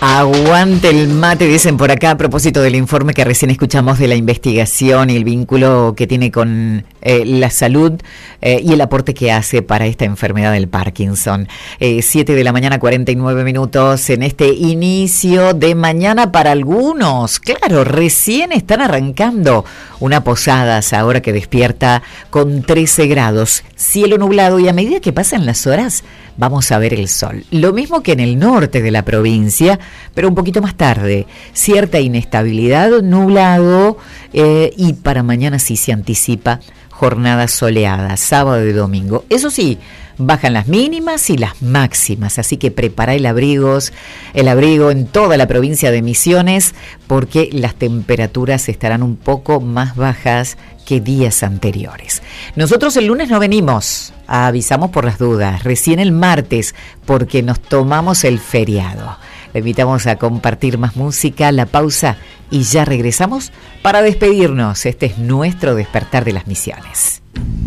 Aguante el mate, dicen por acá, a propósito del informe que recién escuchamos de la investigación y el vínculo que tiene con la salud y el aporte que hace para esta enfermedad del Parkinson. 7 de la mañana, 49 minutos en este inicio de mañana para algunos. Claro, recién están arrancando una Posadas ahora que despierta con 13 grados, cielo nublado, y a medida que pasan las horas vamos a ver el sol. Lo mismo que en el norte de la provincia, pero un poquito más tarde. Cierta inestabilidad, nublado, y para mañana sí se anticipa jornada soleada, sábado y domingo. Eso sí, bajan las mínimas y las máximas, así que prepara el abrigo en toda la provincia de Misiones, porque las temperaturas estarán un poco más bajas que días anteriores. Nosotros el lunes no venimos, avisamos por las dudas, recién el martes, porque nos tomamos el feriado. Le invitamos a compartir más música, la pausa, y ya regresamos para despedirnos. Este es nuestro despertar de las Misiones.